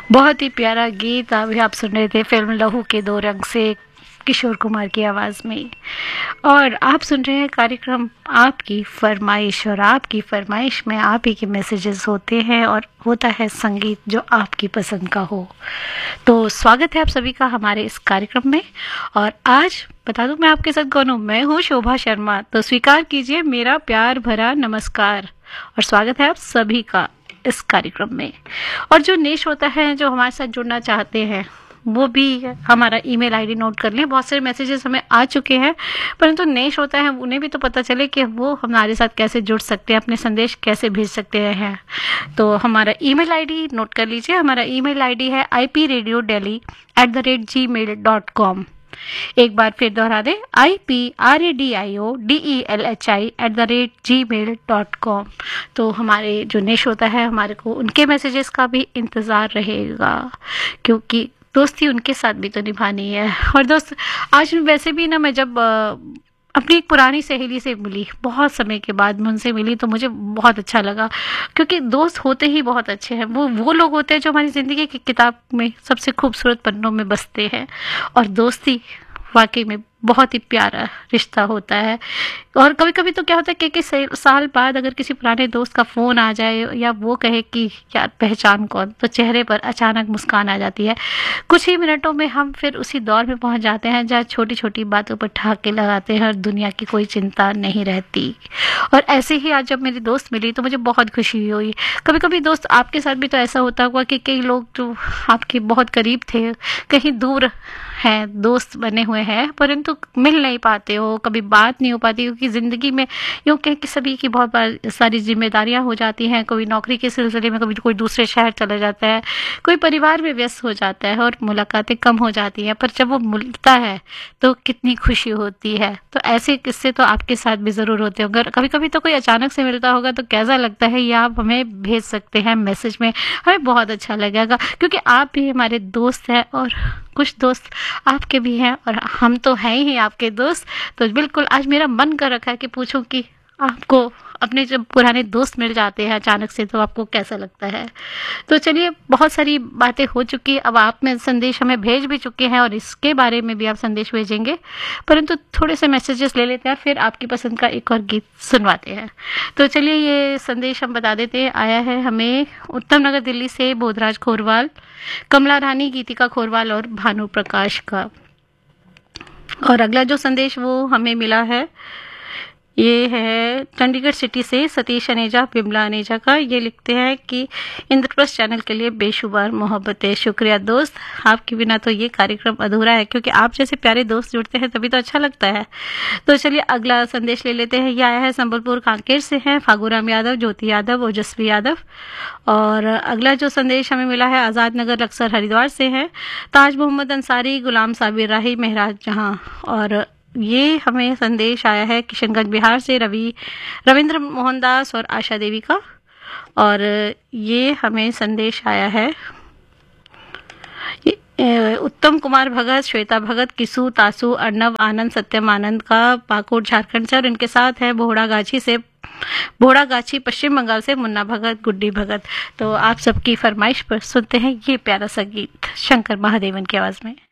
बहुत ही प्यारा गीत अभी आप सुन रहे थे फिल्म लहू के दो रंग से किशोर कुमार की आवाज़ में। और आप सुन रहे हैं कार्यक्रम आपकी फरमाइश, और आपकी फरमाइश में आप ही के मैसेजेस होते हैं और होता है संगीत जो आपकी पसंद का हो। तो स्वागत है आप सभी का हमारे इस कार्यक्रम में। और आज बता दूं मैं आपके साथ कौन हूँ। मैं हूँ शोभा शर्मा। तो स्वीकार कीजिए मेरा प्यार भरा नमस्कार और स्वागत है आप सभी का इस कार्यक्रम में। और जो नेश होता है, जो हमारे साथ जुड़ना चाहते हैं, वो भी हमारा ईमेल आईडी नोट कर लें। बहुत सारे मैसेजेस हमें आ चुके हैं, परंतु नेश होता है उन्हें भी तो पता चले कि वो हमारे साथ कैसे जुड़ सकते हैं, अपने संदेश कैसे भेज सकते हैं। तो हमारा ईमेल आईडी नोट कर लीजिए। हमारा ईमेल आईडी है ipradiodeli@gmail.com। एक बार फिर दोहरा दें, ipradiodeli@gmail.com। तो हमारे जो नेश होता है, हमारे को उनके मैसेजेस का भी इंतज़ार रहेगा, क्योंकि दोस्ती उनके साथ भी तो निभानी है। और दोस्त, आज वैसे भी ना, मैं जब अपनी एक पुरानी सहेली से मिली, बहुत समय के बाद मैं उनसे मिली, तो मुझे बहुत अच्छा लगा, क्योंकि दोस्त होते ही बहुत अच्छे हैं। वो लोग होते हैं जो हमारी ज़िंदगी की किताब में सबसे खूबसूरत पन्नों में बसते हैं। और दोस्ती वाकई में बहुत ही प्यारा रिश्ता होता है। और कभी कभी तो क्या होता है कि साल बाद अगर किसी पुराने दोस्त का फ़ोन आ जाए या वो कहे कि यार पहचान कौन, तो चेहरे पर अचानक मुस्कान आ जाती है। कुछ ही मिनटों में हम फिर उसी दौर में पहुंच जाते हैं जहाँ छोटी छोटी बातों पर ठहाके लगाते हैं और दुनिया की कोई चिंता नहीं रहती। और ऐसे ही आज जब मेरी दोस्त मिली तो मुझे बहुत खुशी हुई। कभी कभी दोस्त आपके साथ भी तो ऐसा होता हुआ कि कई लोग जो आपके बहुत करीब थे कहीं दूर हैं, दोस्त बने हुए हैं, परंतु मिल नहीं पाते हो, कभी बात नहीं हो पाती, क्योंकि ज़िंदगी में यूँ कह कि सभी की बहुत सारी जिम्मेदारियां हो जाती हैं। कोई नौकरी के सिलसिले में, कभी कोई दूसरे शहर चला जाता है, कोई परिवार में व्यस्त हो जाता है और मुलाकातें कम हो जाती हैं। पर जब वो मिलता है तो कितनी खुशी होती है। तो ऐसे किस्से तो आपके साथ भी ज़रूर होते होंगे। अगर कभी कभी तो कोई अचानक से मिलता होगा तो कैसा लगता है, ये आप हमें भेज सकते हैं मैसेज में, हमें बहुत अच्छा लगेगा, क्योंकि आप भी हमारे दोस्त हैं और कुछ दोस्त आपके भी हैं और हम तो हैं ही आपके दोस्त। तो बिल्कुल आज मेरा मन कर रखा है कि पूछूं कि आपको अपने जब पुराने दोस्त मिल जाते हैं अचानक से तो आपको कैसा लगता है। तो चलिए, बहुत सारी बातें हो चुकी, अब आप में संदेश हमें भेज भी चुके हैं और इसके बारे में भी आप संदेश भेजेंगे, परंतु थोड़े से मैसेजेस ले लेते हैं, फिर आपकी पसंद का एक और गीत सुनवाते हैं। तो चलिए, ये संदेश हम बता देते हैं। आया है हमें उत्तम नगर दिल्ली से बोधराज खोरवाल, कमला रानी, गीतिका खोरवाल और भानु प्रकाश का। और अगला जो संदेश वो हमें मिला है, ये है चंडीगढ़ सिटी से सतीश अनेजा, बिमला अनेजा का। ये लिखते हैं कि इंद्रप्रस्थ चैनल के लिए बेशुमार मोहब्बतें। शुक्रिया दोस्त, आपके बिना तो ये कार्यक्रम अधूरा है, क्योंकि आप जैसे प्यारे दोस्त जुड़ते हैं तभी तो अच्छा लगता है। तो चलिए अगला संदेश ले लेते हैं। ये आया है संबलपुर कांकेर से हैं फागुराम यादव, ज्योति यादव, ओजस्वी यादव। और अगला जो संदेश हमें मिला है आज़ाद नगर लक्सर हरिद्वार से है ताज मोहम्मद अंसारी, गुलाम साबिर राही, महराज जहाँ। और ये हमें संदेश आया है किशनगंज बिहार से रविंद्र मोहनदास और आशा देवी का। और ये हमें संदेश आया है उत्तम कुमार भगत, श्वेता भगत, किसू, तासु, अर्नव, आनंद, सत्यम आनंद का, पाकुड़ झारखंड से। और इनके साथ है भोड़ागाछी पश्चिम बंगाल से मुन्ना भगत, गुड्डी भगत। तो आप सबकी फरमाइश पर सुनते हैं ये प्यारा सा गीत शंकर महादेवन की आवाज़ में।